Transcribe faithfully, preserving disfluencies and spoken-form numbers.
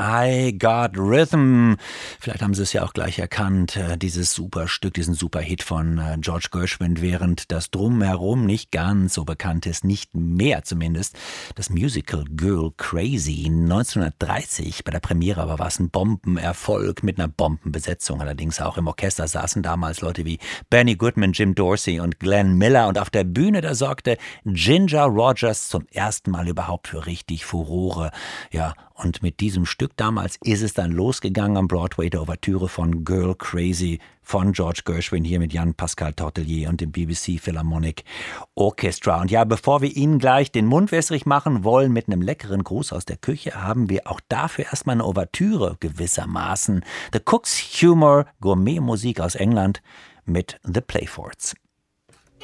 I Got Rhythm. Vielleicht haben Sie es ja auch gleich erkannt, dieses super Stück, diesen super Hit von George Gershwin, während das Drumherum nicht ganz so bekannt ist, nicht mehr zumindest. Das Musical Girl Crazy neunzehnhundertdreißig, bei der Premiere aber war es ein Bombenerfolg mit einer Bombenbesetzung. Allerdings auch im Orchester saßen damals Leute wie Benny Goodman, Jim Dorsey und Glenn Miller und auf der Bühne, da sorgte Ginger Rogers zum ersten Mal überhaupt für richtig Furore. Ja, und mit diesem Stück damals ist es dann losgegangen am Broadway, der Ouvertüre von Girl Crazy von George Gershwin, hier mit Jan-Pascal Tortelier und dem B B C Philharmonic Orchestra. Und ja, bevor wir Ihnen gleich den Mund wässrig machen wollen mit einem leckeren Gruß aus der Küche, haben wir auch dafür erstmal eine Ouvertüre gewissermaßen. The Cook's Humor, Gourmetmusik aus England mit The Playfords.